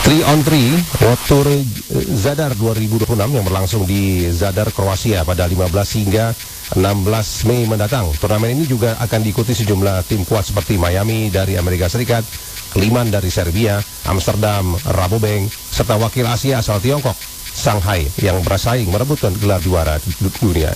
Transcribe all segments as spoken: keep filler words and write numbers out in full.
tiga on tiga World Tour Zadar dua ribu dua puluh enam yang berlangsung di Zadar, Kroasia pada lima belas hingga enam belas Mei mendatang. Turnamen ini juga akan diikuti sejumlah tim kuat seperti Miami dari Amerika Serikat, Kliman dari Serbia, Amsterdam, Rabobank, serta wakil Asia asal Tiongkok, Shanghai, yang bersaing merebutkan gelar juara dunia.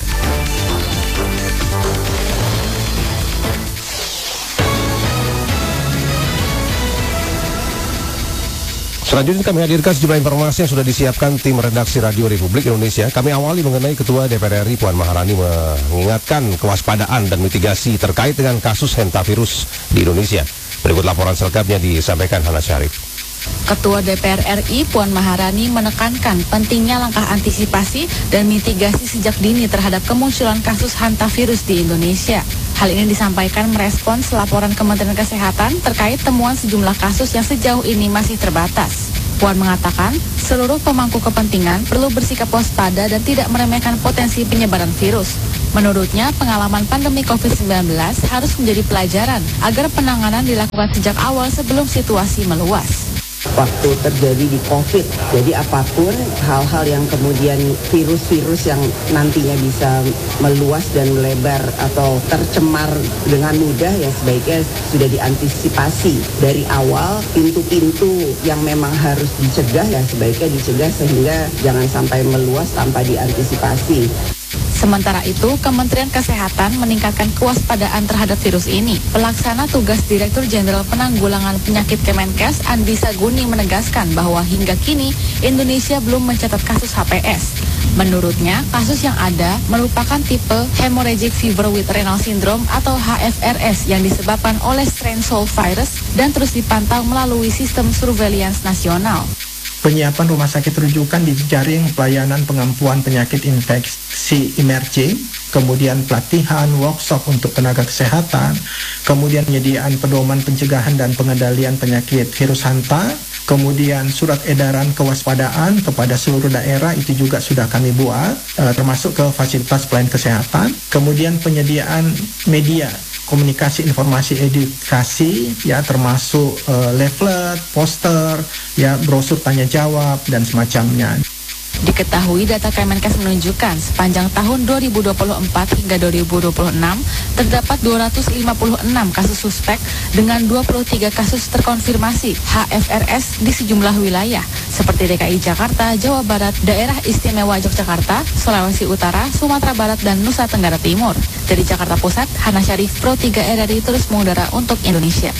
Selanjutnya kami hadirkan sejumlah informasi yang sudah disiapkan tim redaksi Radio Republik Indonesia. Kami awali mengenai Ketua D P R R I Puan Maharani mengingatkan kewaspadaan dan mitigasi terkait dengan kasus hantavirus di Indonesia. Berikut laporan selengkapnya disampaikan Hana Syarif. Ketua D P R R I Puan Maharani menekankan pentingnya langkah antisipasi dan mitigasi sejak dini terhadap kemunculan kasus hantavirus di Indonesia. Hal ini disampaikan merespons laporan Kementerian Kesehatan terkait temuan sejumlah kasus yang sejauh ini masih terbatas. Puan mengatakan, seluruh pemangku kepentingan perlu bersikap waspada dan tidak meremehkan potensi penyebaran virus. Menurutnya, pengalaman pandemi covid sembilan belas harus menjadi pelajaran agar penanganan dilakukan sejak awal sebelum situasi meluas. Waktu terjadi di COVID, jadi apapun hal-hal yang kemudian virus-virus yang nantinya bisa meluas dan melebar atau tercemar dengan mudah, ya sebaiknya sudah diantisipasi dari awal. Pintu-pintu yang memang harus dicegah, ya sebaiknya dicegah sehingga jangan sampai meluas tanpa diantisipasi. Sementara itu, Kementerian Kesehatan meningkatkan kewaspadaan terhadap virus ini. Pelaksana tugas Direktur Jenderal Penanggulangan Penyakit Kemenkes, Andi Saguni, menegaskan bahwa hingga kini Indonesia belum mencatat kasus H P S. Menurutnya, kasus yang ada merupakan tipe hemorrhagic fever with renal syndrome atau H F R S yang disebabkan oleh strain Sol virus dan terus dipantau melalui sistem surveillance nasional. Penyiapan rumah sakit rujukan di jaring pelayanan pengampuan penyakit infeksi emerging, kemudian pelatihan, workshop untuk tenaga kesehatan, kemudian penyediaan pedoman pencegahan dan pengendalian penyakit virus hanta, kemudian surat edaran kewaspadaan kepada seluruh daerah itu juga sudah kami buat, eh, termasuk ke fasilitas pelayanan kesehatan, kemudian penyediaan media komunikasi informasi edukasi, ya termasuk uh, leaflet, poster, ya brosur tanya jawab dan semacamnya. Diketahui data Kemenkes menunjukkan sepanjang tahun dua ribu dua puluh empat hingga dua ribu dua puluh enam terdapat dua ratus lima puluh enam kasus suspek dengan dua puluh tiga kasus terkonfirmasi H F R S di sejumlah wilayah seperti D K I Jakarta, Jawa Barat, Daerah Istimewa Yogyakarta, Sulawesi Utara, Sumatera Barat, dan Nusa Tenggara Timur. Dari Jakarta Pusat, Hana Syarif, Pro tiga R R I terus mengudara untuk Indonesia.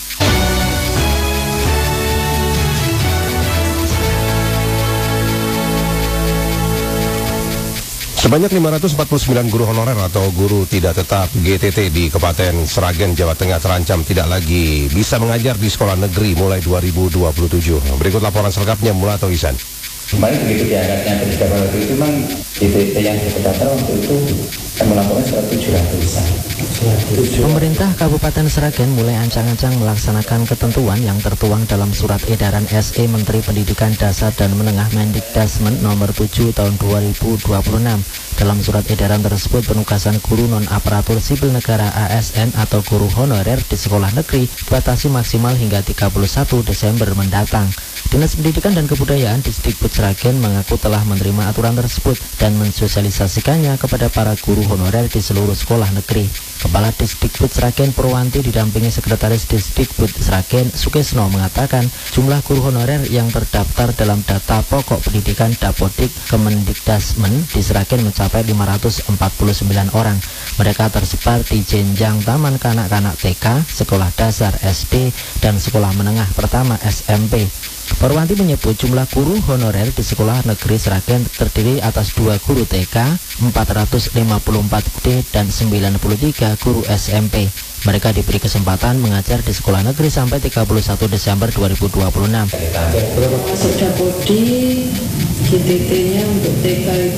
Sebanyak lima ratus empat puluh sembilan guru honorer atau guru tidak tetap G T T di Kabupaten Sragen, Jawa Tengah terancam tidak lagi bisa mengajar di sekolah negeri mulai dua ribu dua puluh tujuh. Berikut laporan selengkapnya Mulato Ihsan. Kemarin begitu diangkatnya pendidikan waktu itu memang G T T yang terdaftar waktu itu kan melakukan sekitar tujuh ratusan. Pemerintah Kabupaten Sragen mulai ancang-ancang melaksanakan ketentuan yang tertuang dalam Surat Edaran S E Menteri Pendidikan Dasar dan Menengah Mendikdasmen nomor tujuh tahun dua ribu dua puluh enam. Dalam surat edaran tersebut, penugasan guru non-aparatur sipil negara A S N atau guru honorer di sekolah negeri dibatasi maksimal hingga tiga puluh satu Desember mendatang. Dinas Pendidikan dan Kebudayaan Disdikbud Sragen mengaku telah menerima aturan tersebut dan mensosialisasikannya kepada para guru honorer di seluruh sekolah negeri. Kepala Disdikbud Sragen Purwanti didampingi Sekretaris Disdikbud Sragen Sukesno mengatakan jumlah guru honorer yang terdaftar dalam data pokok pendidikan Dapodik Kemendikdasmen di Sragen mencapai lima ratus empat puluh sembilan orang. Mereka tersebar di jenjang taman kanak-kanak T K, sekolah dasar S D, dan sekolah menengah pertama S M P. Purwanti menyebut jumlah guru honorer di sekolah negeri Sragen terdiri atas dua guru T K, empat ratus lima puluh empat D, dan sembilan puluh tiga guru S M P. Mereka diberi kesempatan mengajar di sekolah negeri sampai tiga puluh satu Desember dua ribu dua puluh enam. Masuk Dapodik, G T T-nya untuk T K